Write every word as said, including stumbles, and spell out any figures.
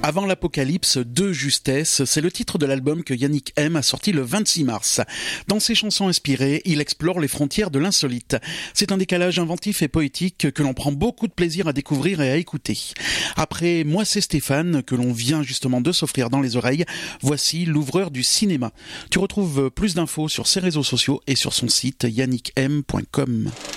Avant l'apocalypse de justesse, c'est le titre de l'album que Yannick M a sorti le vingt-six mars. Dans ses chansons inspirées, il explore les frontières de l'insolite. C'est un décalage inventif et poétique que l'on prend beaucoup de plaisir à découvrir et à écouter. Après Moi c'est Stéphane, que l'on vient justement de s'offrir dans les oreilles, voici L'ouvreur du cinéma. Tu retrouves plus d'infos sur ses réseaux sociaux et sur son site yannick m point com.